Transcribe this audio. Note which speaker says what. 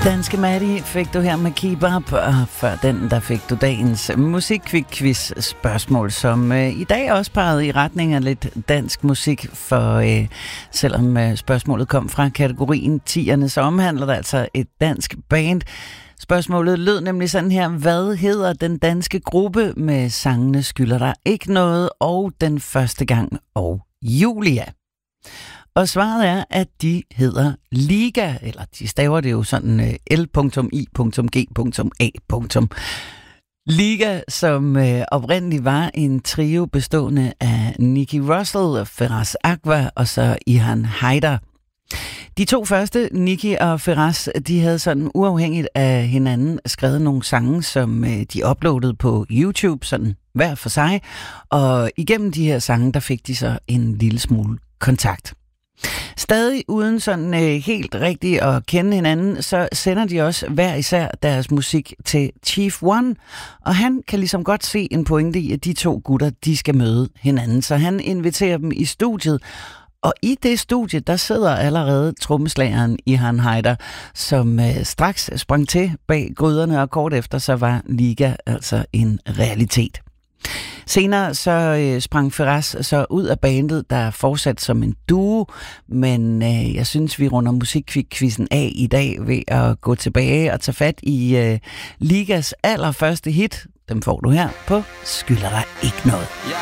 Speaker 1: Danske Maddie fik du her med Keep Up, og før den, der fik du dagens musikquiz-spørgsmål, som i dag også pegede i retning af lidt dansk musik, for selvom spørgsmålet kom fra kategorien 10'erne, så omhandler det altså et dansk band. Spørgsmålet lød nemlig sådan her: hvad hedder den danske gruppe med sangene Skylder dig ikke noget og Den første gang og Julia? Og svaret er, at de hedder Liga, eller de staver det jo sådan L.I.G.A. Liga, som oprindeligt var en trio bestående af Nicky Russell, Firas Aqua og så Ihan Haidar. De to første, Nicky og Firas, de havde sådan uafhængigt af hinanden skrevet nogle sange, som de uploadede på YouTube, sådan hver for sig. Og igennem de her sange, der fik de så en lille smule kontakt. Stadig uden sådan helt rigtigt at kende hinanden, så sender de også hver især deres musik til Chief One, og han kan ligesom godt se en pointe i, at de to gutter, de skal møde hinanden, så han inviterer dem i studiet. Og i det studie, der sidder allerede trommeslageren Ihan Haidar, som straks sprang til bag gryderne, og kort efter så var Liga altså en realitet. Senere så sprang Firas så ud af bandet, der fortsatte som en duo, men jeg synes, vi runder musikquizzen af i dag ved at gå tilbage og tage fat i Ligas allerførste hit. Dem får du her på Skylder dig ikke noget.
Speaker 2: Jeg